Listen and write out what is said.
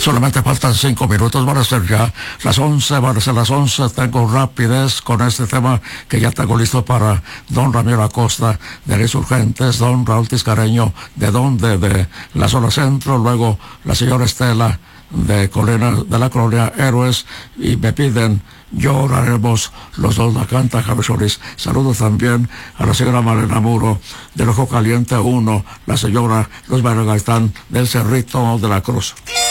Solamente faltan 5 minutos, van a ser ya las 11, van a ser las 11. Tengo rapidez con este tema que ya tengo listo para don Ramiro Acosta de Insurgentes, don Raúl Tiscareño de la zona centro, luego la señora Estela de la colonia Héroes, y me piden Lloraremos los dos, la canta Javi Solís. Saludos también a la señora Marina Muro del Ojo Caliente 1, la señora Luz María Gaitán del Cerrito de la Cruz.